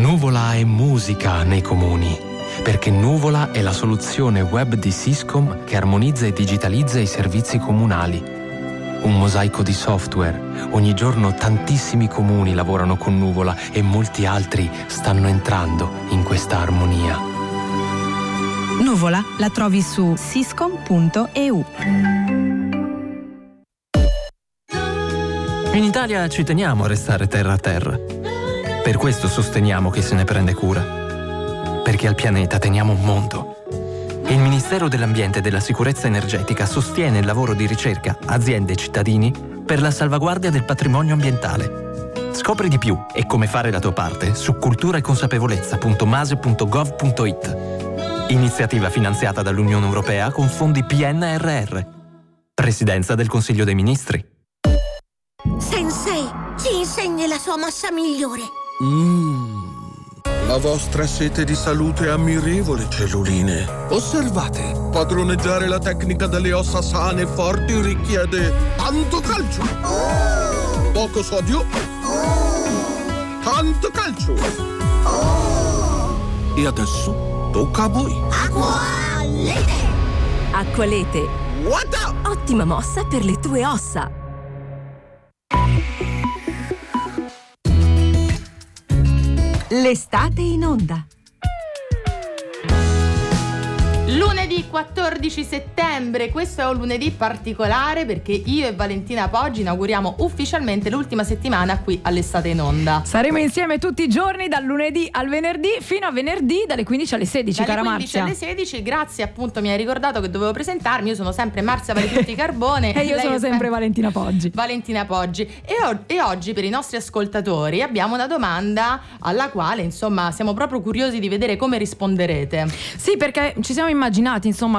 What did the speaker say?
Nuvola è musica nei comuni, perché Nuvola è la soluzione web di Syscom che armonizza e digitalizza i servizi comunali. Un mosaico di software. Ogni giorno tantissimi comuni lavorano con Nuvola e molti altri stanno entrando in questa armonia. Nuvola la trovi su syscom.eu. In Italia ci teniamo a restare terra a terra. Per questo sosteniamo chi se ne prende cura. Perché al pianeta teniamo un mondo. Il Ministero dell'Ambiente e della Sicurezza Energetica sostiene il lavoro di ricerca, aziende e cittadini per la salvaguardia del patrimonio ambientale. Scopri di più e come fare la tua parte su culturaeconsapevolezza.mase.gov.it. Iniziativa finanziata dall'Unione Europea con fondi PNRR. Presidenza del Consiglio dei Ministri. Sensei, ci insegni la sua mossa migliore. La vostra sete di salute è ammirevole, celluline. Osservate, padroneggiare la tecnica delle ossa sane e forti richiede tanto calcio, poco sodio, tanto calcio. E adesso tocca a voi. Acqualete! Acqualete. What up? Ottima mossa per le tue ossa. L'estate in onda. Lunedì 14 settembre, questo è un lunedì particolare perché io e Valentina Poggi inauguriamo ufficialmente l'ultima settimana qui all'Estate in Onda. Saremo insieme tutti i giorni dal lunedì al venerdì fino a venerdì dalle 15 alle 16, dalle cara 15 Marzia. alle 16, grazie, appunto mi hai ricordato che dovevo presentarmi, io sono sempre Marzia Valitutti Carbone E io lei sono è sempre Valentina Poggi. Valentina Poggi e oggi per i nostri ascoltatori abbiamo una domanda alla quale insomma siamo proprio curiosi di vedere come risponderete. Sì, perché ci siamo immaginati insomma